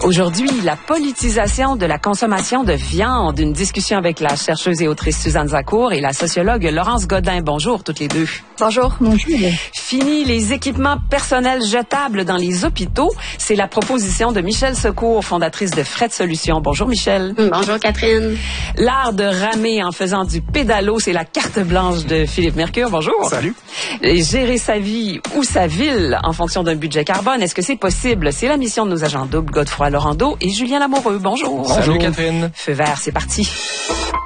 Aujourd'hui, la politisation de la consommation de viande. Une discussion avec la chercheuse et autrice Suzanne Zacour et la sociologue Laurence Godin. Bonjour toutes les deux. Bonjour. Bonjour. Fini les équipements personnels jetables dans les hôpitaux. C'est la proposition de Michèle Secours, fondatrice de Fret Solutions. Bonjour Michèle. Bonjour Catherine. L'art de ramer en faisant du pédalo, c'est la carte blanche de Philippe Mercure. Bonjour. Salut. Et gérer sa vie ou sa ville en fonction d'un budget carbone, est-ce que c'est possible? C'est la mission de nos agents doubles, Godefroy Laurando et Julien Lamoureux. Bonjour. Salut Catherine. Feu vert, c'est parti.